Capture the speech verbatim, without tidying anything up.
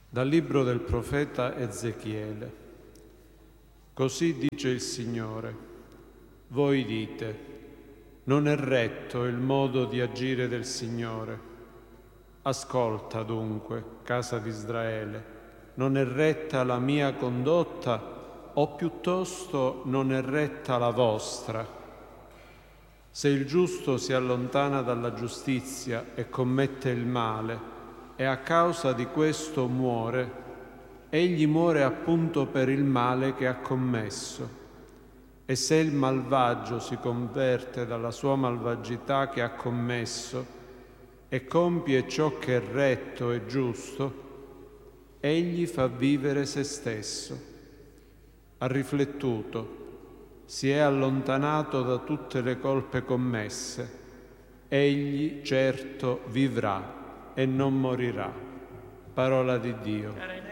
Dal libro del profeta Ezechiele. Così dice il Signore: voi dite, non è retto il modo di agire del Signore. Ascolta dunque, casa di Israele, non è retta la mia condotta, o piuttosto non è retta la vostra? Se il giusto si allontana dalla giustizia e commette il male, e a causa di questo muore, egli muore appunto per il male che ha commesso. E se il malvagio si converte dalla sua malvagità che ha commesso e compie ciò che è retto e giusto, egli fa vivere se stesso. Ha riflettuto, si è allontanato da tutte le colpe commesse, egli certo vivrà e non morirà. Parola di Dio.